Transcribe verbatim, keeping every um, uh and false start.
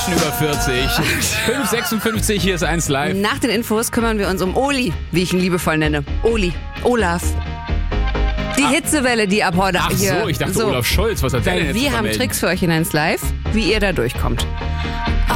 Menschen über vierzig. fünf sechsundfünfzig, hier ist eins live. Nach den Infos kümmern wir uns um Oli, wie ich ihn liebevoll nenne. Oli. Olaf. Die ah. Hitzewelle, die ab heute Ach hier... so, ich dachte so. Olaf Scholz. Was hat der denn Weil jetzt wir zu haben vermelden? Tricks für euch in eins live, wie ihr da durchkommt.